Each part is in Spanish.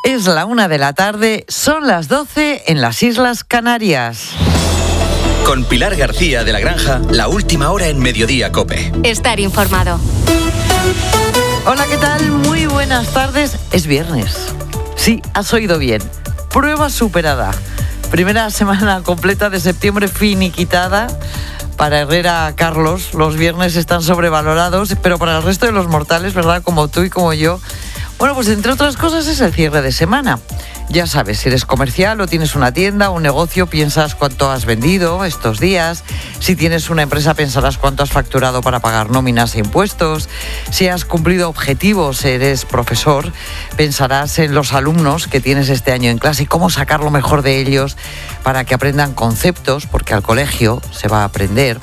Es la 1 de la tarde, son las 12 en las Islas Canarias. Con Pilar García de la Granja, la última hora en Mediodía COPE. Estar informado. Hola, ¿qué tal? Muy buenas tardes. Es viernes. Sí, has oído bien. Prueba superada. Primera semana completa de septiembre finiquitada. Para Herrera Carlos, los viernes están sobrevalorados, pero para el resto de los mortales, ¿verdad? Como tú y como yo. Bueno, pues entre otras cosas es el cierre de semana. Ya sabes, si eres comercial o tienes una tienda o un negocio, piensas cuánto has vendido estos días. Si tienes una empresa, pensarás cuánto has facturado para pagar nóminas e impuestos. Si has cumplido objetivos, eres profesor, pensarás en los alumnos que tienes este año en clase y cómo sacar lo mejor de ellos para que aprendan conceptos, porque al colegio se va a aprender.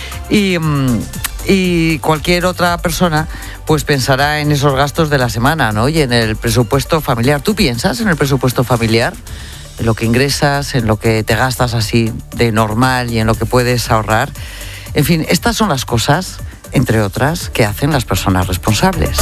Y cualquier otra persona pues pensará en esos gastos de la semana, ¿no? Y en el presupuesto familiar. ¿Tú piensas en el presupuesto familiar? En lo que ingresas, en lo que te gastas así de normal y en lo que puedes ahorrar. En fin, estas son las cosas, entre otras, que hacen las personas responsables.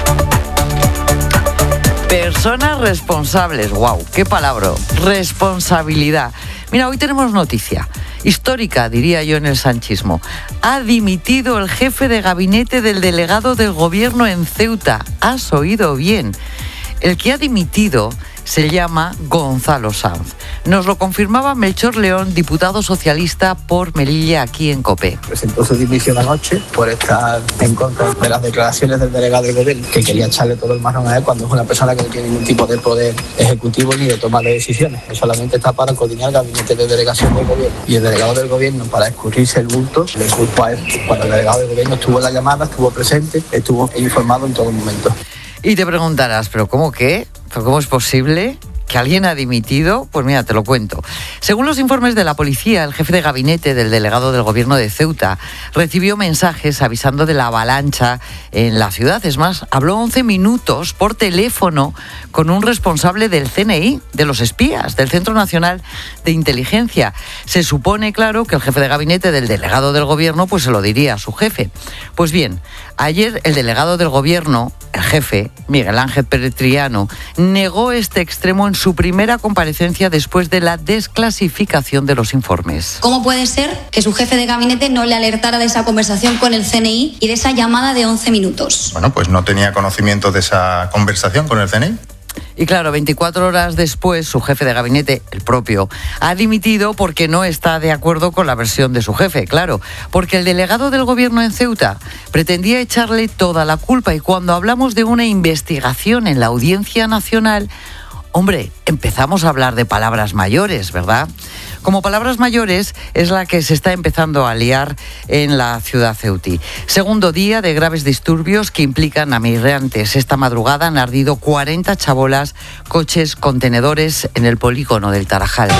Personas responsables, wow, qué palabra, responsabilidad. Mira, hoy tenemos noticia. Histórica, diría yo, en el sanchismo. Ha dimitido el jefe de gabinete del delegado del gobierno en Ceuta. Has oído bien. El que ha dimitido se llama Gonzalo Sanz. Nos lo confirmaba Melchor León, diputado socialista por Melilla, aquí en COPE. Presentó su dimisión anoche por estar en contra de las declaraciones del delegado del gobierno, que quería echarle todo el marrón a él cuando es una persona que no tiene ningún tipo de poder ejecutivo ni de toma de decisiones. Él solamente está para coordinar el gabinete de delegación del gobierno. Y el delegado del gobierno, para escurrirse el bulto, le culpó a él. Cuando el delegado del gobierno estuvo en la llamada, estuvo presente, estuvo informado en todo momento. Y te preguntarás, ¿pero cómo qué? ¿Pero cómo es posible que alguien ha dimitido? Pues mira, te lo cuento. Según los informes de la policía, el jefe de gabinete del delegado del gobierno de Ceuta recibió mensajes avisando de la avalancha en la ciudad. Es más, habló 11 minutos por teléfono con un responsable del CNI, de los espías, del Centro Nacional de Inteligencia. Se supone, claro, que el jefe de gabinete del delegado del gobierno pues se lo diría a su jefe. Pues bien, ayer el delegado del gobierno, el jefe, Miguel Ángel Pérez Triano, negó este extremo en su primera comparecencia después de la desclasificación de los informes. ¿Cómo puede ser que su jefe de gabinete no le alertara de esa conversación con el CNI y de esa llamada de 11 minutos? Bueno, pues no tenía conocimiento de esa conversación con el CNI. Y claro, 24 horas después, su jefe de gabinete, el propio, ha dimitido porque no está de acuerdo con la versión de su jefe, claro. Porque el delegado del gobierno en Ceuta pretendía echarle toda la culpa y cuando hablamos de una investigación en la Audiencia Nacional, hombre, empezamos a hablar de palabras mayores, ¿verdad? Como palabras mayores es la que se está empezando a liar en la ciudad ceutí. Segundo día de graves disturbios que implican a migrantes. Esta madrugada han ardido 40 chabolas, coches, contenedores en el polígono del Tarajal.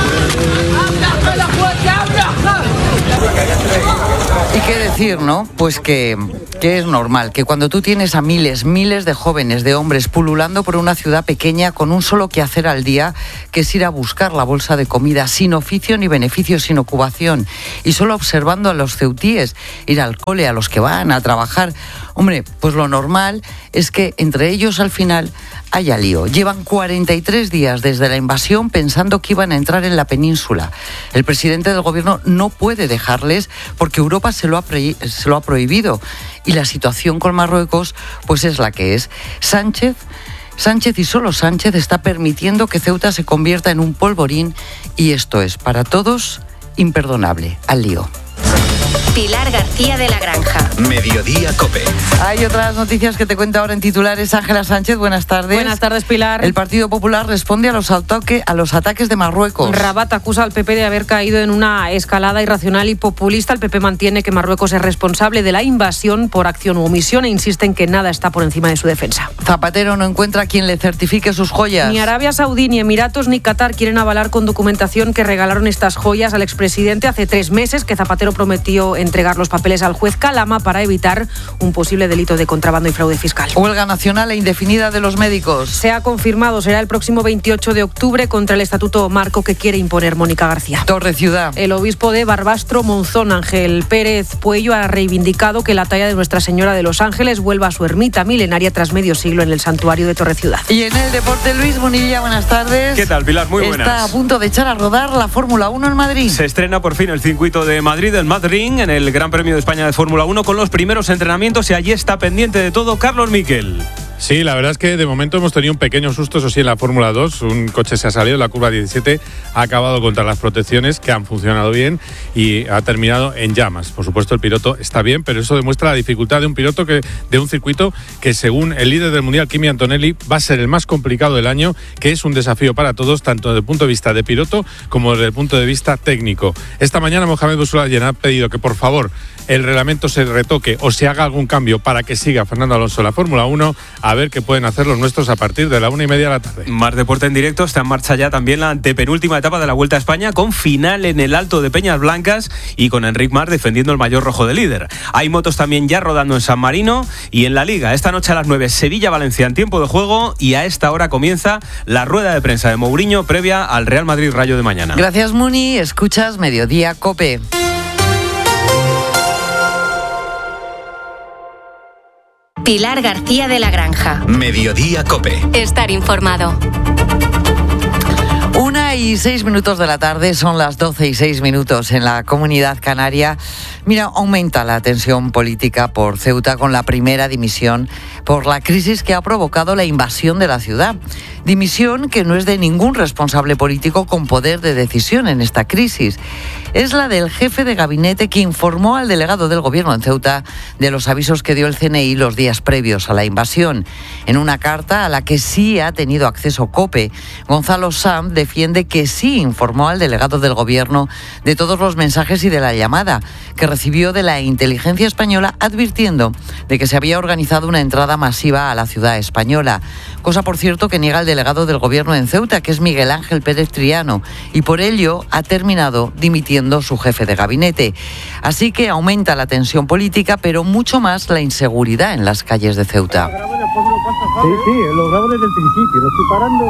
¿Y qué decir, no? Pues que es normal, que cuando tú tienes a miles de jóvenes, de hombres pululando por una ciudad pequeña con un solo quehacer al día, que es ir a buscar la bolsa de comida sin oficio ni beneficio, sin ocupación, y solo observando a los ceutíes ir al cole, a los que van a trabajar, hombre, pues lo normal es que entre ellos al final haya lío. Llevan 43 días desde la invasión pensando que iban a entrar en la península. El presidente del gobierno no puede dejarles porque Europa se lo ha prohibido. Y la situación con Marruecos pues es la que es. Sánchez y solo Sánchez está permitiendo que Ceuta se convierta en un polvorín y esto es para todos imperdonable. Al lío. Pilar García de la Granja. Mediodía COPE. Hay otras noticias que te cuento ahora en titulares. Ángela Sánchez, buenas tardes. Buenas tardes, Pilar. El Partido Popular responde a los ataques de Marruecos. Rabat acusa al PP de haber caído en una escalada irracional y populista. El PP mantiene que Marruecos es responsable de la invasión por acción u omisión e insiste en que nada está por encima de su defensa. Zapatero no encuentra quien le certifique sus joyas. Ni Arabia Saudí, ni Emiratos, ni Qatar quieren avalar con documentación que regalaron estas joyas al expresidente hace 3 meses, que Zapatero prometió entregar los papeles al juez Calama para evitar un posible delito de contrabando y fraude fiscal. Huelga nacional e indefinida de los médicos. Se ha confirmado, será el próximo 28 de octubre contra el estatuto marco que quiere imponer Mónica García. Torre Ciudad. El obispo de Barbastro Monzón, Ángel Pérez Puello, ha reivindicado que la talla de Nuestra Señora de los Ángeles vuelva a su ermita milenaria tras medio siglo en el santuario de Torre Ciudad. Y en el deporte, Luis Bonilla, buenas tardes. ¿Qué tal, Pilar? Muy buenas. Está a punto de echar a rodar la Fórmula 1 en Madrid. Se estrena por fin el circuito de Madrid, el Madrid, en el Gran Premio de España de Fórmula 1 con los primeros entrenamientos y allí está pendiente de todo Carlos Miquel. Sí, la verdad es que de momento hemos tenido un pequeño susto, eso sí, en la Fórmula 2. Un coche se ha salido, la curva 17 ha acabado contra las protecciones, que han funcionado bien, y ha terminado en llamas. Por supuesto, el piloto está bien, pero eso demuestra la dificultad de un piloto de un circuito que, según el líder del Mundial, Kimi Antonelli, va a ser el más complicado del año, que es un desafío para todos, tanto desde el punto de vista de piloto como desde el punto de vista técnico. Esta mañana Mohamed Boussoulayen ha pedido que, por favor, el reglamento se retoque o se haga algún cambio para que siga Fernando Alonso en la Fórmula 1, a ver qué pueden hacer los nuestros a partir de la 1:30 de la tarde. Más deporte en directo, está en marcha ya también la antepenúltima etapa de la Vuelta a España, con final en el Alto de Peñas Blancas y con Enric Mas defendiendo el maillot rojo de líder. Hay motos también ya rodando en San Marino y en la Liga. Esta noche a las 9, Sevilla-Valencia en tiempo de juego, y a esta hora comienza la rueda de prensa de Mourinho previa al Real Madrid-Rayo de mañana. Gracias, Muni. Escuchas Mediodía COPE. Pilar García de la Granja. Mediodía COPE. Estar informado. 1:06 de la tarde, son las 12:06 en la Comunidad Canaria. Mira, aumenta la tensión política por Ceuta con la primera dimisión por la crisis que ha provocado la invasión de la ciudad. Dimisión que no es de ningún responsable político con poder de decisión en esta crisis. Es la del jefe de gabinete que informó al delegado del gobierno en Ceuta de los avisos que dio el CNI los días previos a la invasión. En una carta a la que sí ha tenido acceso COPE, Gonzalo Sanz defiende que sí informó al delegado del gobierno de todos los mensajes y de la llamada que recibió de la inteligencia española, advirtiendo de que se había organizado una entrada masiva a la ciudad española. Cosa, por cierto, que niega el delegado del gobierno en Ceuta, que es Miguel Ángel Pérez Triano, y por ello ha terminado dimitiendo su jefe de gabinete. Así que aumenta la tensión política, pero mucho más la inseguridad en las calles de Ceuta. Sí, lo grabo desde el principio, no estoy parando.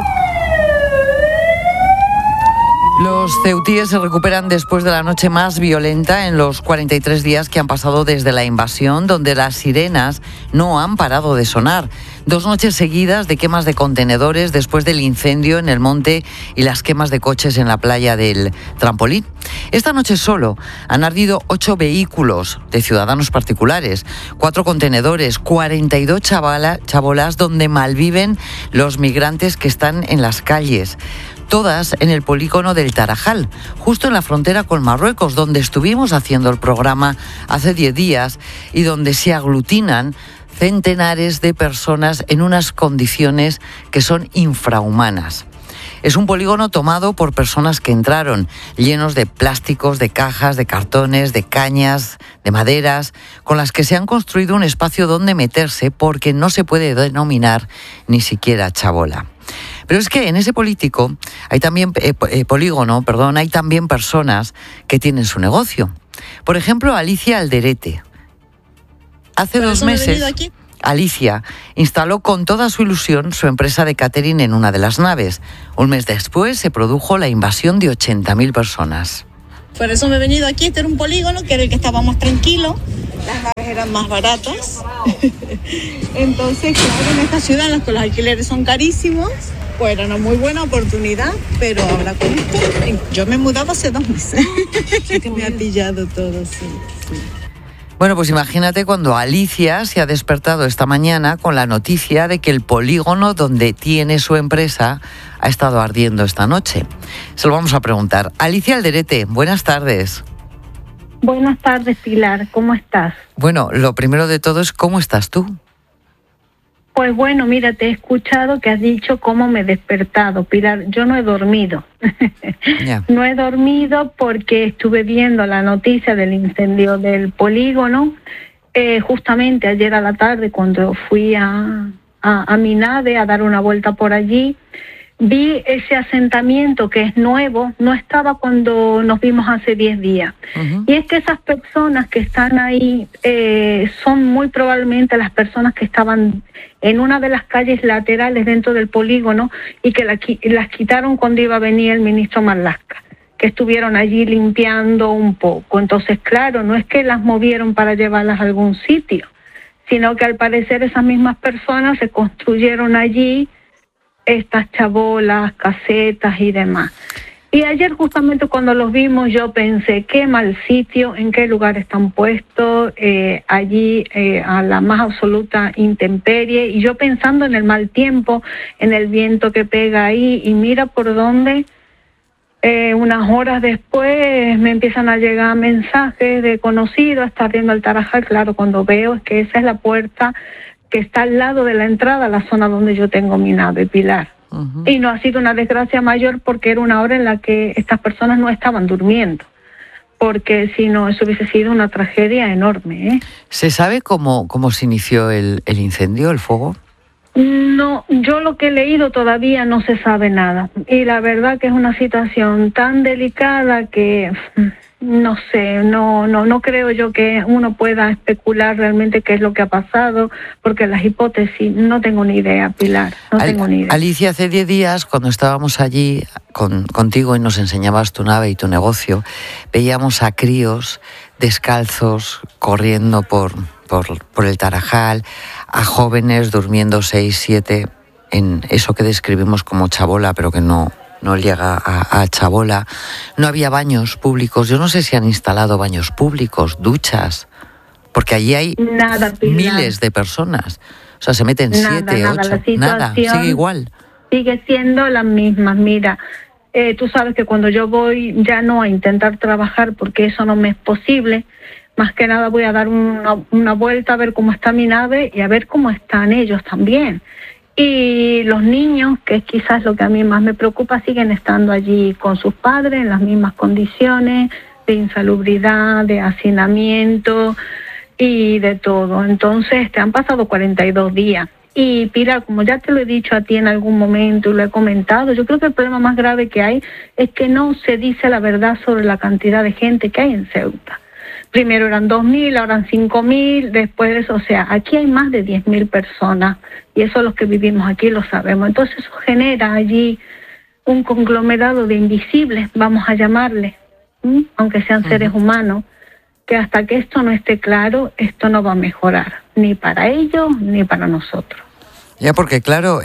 Los ceutíes se recuperan después de la noche más violenta en los 43 días que han pasado desde la invasión, donde las sirenas no han parado de sonar. 2 noches seguidas de quemas de contenedores después del incendio en el monte y las quemas de coches en la playa del Trampolín. Esta noche solo han ardido 8 vehículos de ciudadanos particulares, 4 contenedores, 42 chabolas donde malviven los migrantes que están en las calles. Todas en el polígono del Tarajal, justo en la frontera con Marruecos, donde estuvimos haciendo el programa hace 10 días y donde se aglutinan centenares de personas en unas condiciones que son infrahumanas. Es un polígono tomado por personas que entraron, llenos de plásticos, de cajas, de cartones, de cañas, de maderas, con las que se han construido un espacio donde meterse porque no se puede denominar ni siquiera chabola. Pero es que en ese hay también hay también personas que tienen su negocio. Por ejemplo, Alicia Alderete. Hace 2 meses, Alicia instaló con toda su ilusión su empresa de catering en una de las naves. Un mes después se produjo la invasión de 80.000 personas. Por eso me he venido aquí. Este era un polígono que era el que estaba más tranquilo. Las naves eran más baratas. Entonces, claro, en esta ciudad en la que los alquileres son carísimos, pues era una muy buena oportunidad, pero ahora con esto, yo me he mudado hace 2 meses. Me ha pillado todo, sí. Bueno, pues imagínate cuando Alicia se ha despertado esta mañana con la noticia de que el polígono donde tiene su empresa ha estado ardiendo esta noche. Se lo vamos a preguntar. Alicia Alderete, buenas tardes. Buenas tardes, Pilar. ¿Cómo estás? Bueno, lo primero de todo es ¿cómo estás tú? Pues bueno, mira, te he escuchado que has dicho cómo me he despertado. Pilar, yo no he dormido. Yeah. No he dormido porque estuve viendo la noticia del incendio del polígono justamente ayer a la tarde cuando fui a mi nave a dar una vuelta por allí. vi ese asentamiento que es nuevo, no estaba cuando nos vimos hace 10 días. Y es que esas personas que están ahí son muy probablemente las personas que estaban en una de las calles laterales dentro del polígono y que las quitaron cuando iba a venir el ministro Marlaska, que estuvieron allí limpiando un poco. Entonces, claro, no es que las movieron para llevarlas a algún sitio, sino que al parecer esas mismas personas se construyeron allí estas chabolas, casetas y demás. Y ayer justamente cuando los vimos yo pensé, qué mal sitio, en qué lugar están puestos, allí a la más absoluta intemperie, y yo pensando en el mal tiempo, en el viento que pega ahí, y mira por dónde, unas horas después me empiezan a llegar mensajes de conocidos, está abriendo el Tarajal. Claro, cuando veo es que esa es la puerta que está al lado de la entrada a la zona donde yo tengo mi nave, Pilar. Y no ha sido una desgracia mayor porque era una hora en la que estas personas no estaban durmiendo, porque si no, eso hubiese sido una tragedia enorme. ¿Se sabe cómo se inició el incendio, el fuego? No, yo lo que he leído todavía no se sabe nada. Y la verdad que es una situación tan delicada que no sé, no creo yo que uno pueda especular realmente qué es lo que ha pasado, porque las hipótesis no tengo ni idea, Pilar, tengo ni idea. Alicia, hace 10 días, cuando estábamos allí contigo y nos enseñabas tu nave y tu negocio, veíamos a críos descalzos corriendo por el Tarajal, a jóvenes durmiendo 6, 7 en eso que describimos como chabola, pero que no llega a chabola. No había baños públicos. Yo no sé si han instalado baños públicos, duchas, porque allí hay miles de personas. O sea, se meten 7, 8, nada, sigue igual. Sigue siendo las mismas. Mira, tú sabes que cuando yo voy ya no a intentar trabajar, porque eso no me es posible, más que nada voy a dar una vuelta a ver cómo está mi nave y a ver cómo están ellos también. Y los niños, que es quizás lo que a mí más me preocupa, siguen estando allí con sus padres en las mismas condiciones de insalubridad, de hacinamiento y de todo. Entonces, han pasado 42 días. Y Pilar, como ya te lo he dicho a ti en algún momento y lo he comentado, yo creo que el problema más grave que hay es que no se dice la verdad sobre la cantidad de gente que hay en Ceuta. Primero eran 2.000, ahora eran 5.000, después de eso, o sea, aquí hay más de 10.000 personas, y eso los que vivimos aquí lo sabemos. Entonces eso genera allí un conglomerado de invisibles, vamos a llamarle, aunque sean seres humanos, que hasta que esto no esté claro, esto no va a mejorar, ni para ellos ni para nosotros. Ya, porque claro,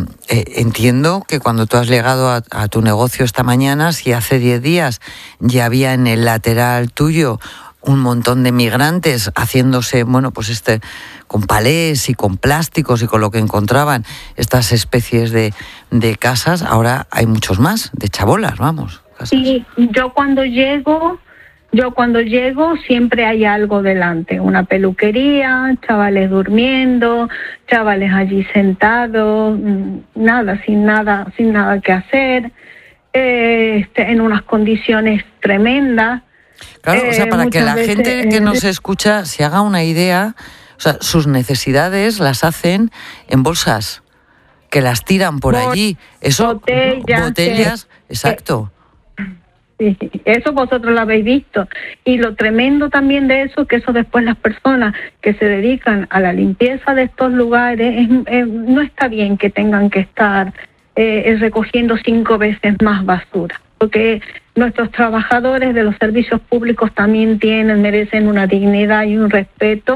entiendo que cuando tú has llegado a tu negocio esta mañana, si hace 10 días ya había en el lateral tuyo un montón de migrantes haciéndose, bueno, pues con palés y con plásticos y con lo que encontraban, estas especies de casas, ahora hay muchos más, de chabolas, vamos. Casas. Sí, yo cuando llego siempre hay algo delante, una peluquería, chavales durmiendo, chavales allí sentados, sin nada que hacer, en unas condiciones tremendas. Claro, o sea, para que la gente que nos escucha se haga una idea, o sea, sus necesidades las hacen en bolsas, que las tiran por allí. Eso, botellas, exacto. Sí, eso vosotros lo habéis visto. Y lo tremendo también de eso, que eso después las personas que se dedican a la limpieza de estos lugares, no está bien que tengan que estar recogiendo 5 veces más basura, porque nuestros trabajadores de los servicios públicos también merecen una dignidad y un respeto